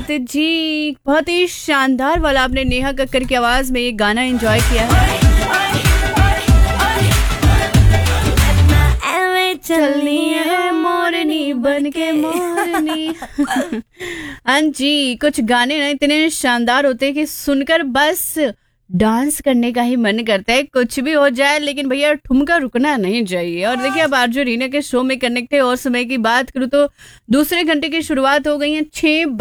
बात जी, बहुत ही शानदार वाला आपने नेहा कक्कर की आवाज में ये गाना एंजॉय किया है। चलनी है मोरनी बन के मोरनी। हाँ जी, कुछ गाने ना इतने शानदार होते हैं कि सुनकर बस डांस करने का ही मन करता है, कुछ भी हो जाए लेकिन भैया ठुमका रुकना नहीं चाहिए। और देखिए अब आरजे रीना के शो में कनेक्ट है और समय की बात करूँ तो दूसरे घंटे की शुरुआत हो गई है,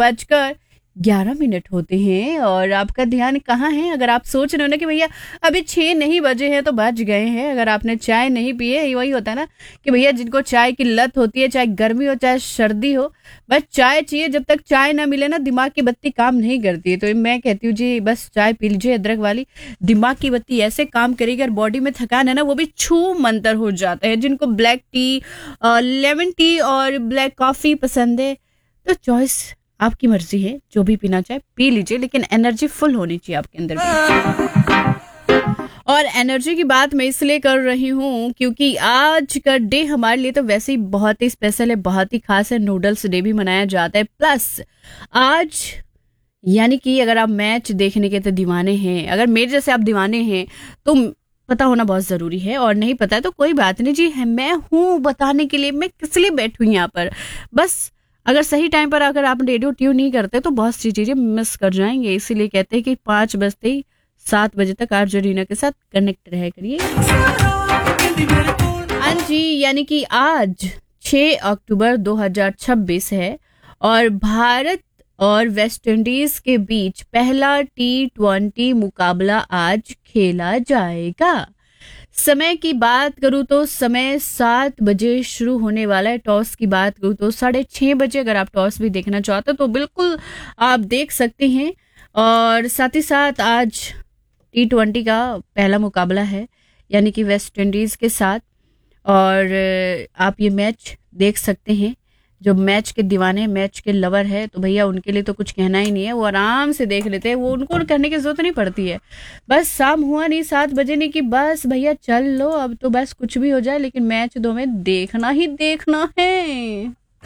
6:11 होते हैं। और आपका ध्यान कहाँ है? अगर आप सोच रहे हो ना कि भैया अभी 6 नहीं बजे हैं तो बज गए हैं, अगर आपने चाय नहीं पी है, वही होता है ना कि भैया जिनको चाय की लत होती है, चाहे गर्मी हो चाहे सर्दी हो, बस चाय चाहिए। जब तक चाय ना मिले ना दिमाग की बत्ती काम नहीं करती है। तो मैं कहती हूँ जी बस चाय पी लीजिए अदरक वाली, दिमाग की बत्ती ऐसे काम करेगी और बॉडी में थकान है ना वो भी छू मंतर हो जाता है। जिनको ब्लैक टी, लेमन टी और ब्लैक कॉफी पसंद है तो चॉइस आपकी मर्जी है, जो भी पीना चाहे पी लीजिए, लेकिन एनर्जी फुल होनी चाहिए आपके अंदर भी। और एनर्जी की बात मैं इसलिए कर रही हूँ क्योंकि आज का डे हमारे लिए तो वैसे ही बहुत ही स्पेशल है, बहुत ही खास है। नूडल्स डे भी मनाया जाता है। प्लस आज यानी कि अगर आप मैच देखने के तो दीवाने हैं, अगर मेरे जैसे आप दीवाने हैं तो पता होना बहुत जरूरी है, और नहीं पता है तो कोई बात नहीं जी, मैं हूँ बताने के लिए, मैं किस लिए बैठूँ यहाँ पर। बस अगर सही टाइम पर अगर आप रेडियो ट्यून नहीं करते तो बहुत सी चीजें मिस कर जाएंगे। इसीलिए कहते हैं कि 5 बजते ही 7 बजे तक आरजे रीना के साथ कनेक्ट रह करिए। हाँ जी, यानी कि आज 6 अक्टूबर 2026 है और भारत और वेस्ट इंडीज के बीच पहला T20 मुकाबला आज खेला जाएगा। समय की बात करूँ तो समय 7 बजे शुरू होने वाला है। टॉस की बात करूँ तो 6:30 बजे अगर आप टॉस भी देखना चाहते हो तो बिल्कुल आप देख सकते हैं। और साथ ही साथ आज T20 का पहला मुकाबला है यानी कि वेस्ट इंडीज के साथ, और आप ये मैच देख सकते हैं। जो मैच के दीवाने, मैच के लवर है तो भैया उनके लिए तो कुछ कहना ही नहीं है, वो आराम से देख लेते हैं, वो उनको करने की जरूरत नहीं पड़ती है। बस शाम हुआ नहीं 7 बजे नहीं कि बस भैया चल लो अब तो बस कुछ भी हो जाए लेकिन मैच 2 में देखना ही देखना है।